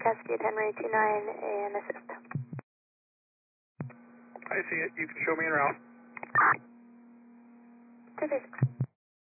Cascade Henry 29 and assist. I see it. You can show me en route. 236.